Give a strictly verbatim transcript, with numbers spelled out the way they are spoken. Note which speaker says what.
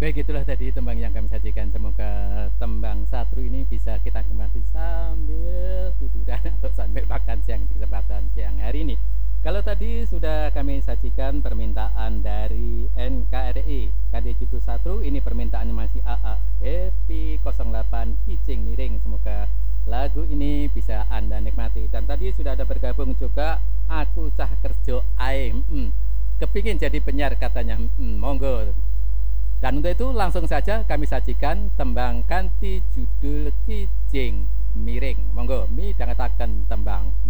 Speaker 1: Baik, itulah tadi tembang yang kami sajikan. Semoga tembang satru ini bisa kita nikmati sambil tiduran atau sambil makan siang di kesempatan siang hari ini. Kalau tadi sudah kami sajikan permintaan dari N K R I Kade Judul Satru, ini permintaannya masih A A Happy nol delapan Kijing Miring. Semoga lagu ini bisa Anda nikmati. Dan tadi sudah ada bergabung juga Aku Cah Kerjo Ae, mm, kepingin jadi penyiar katanya, mm, monggo. Dan untuk itu langsung saja kami sajikan tembang kanthi judul Kijing Miring. Monggo mi dangetaken tembang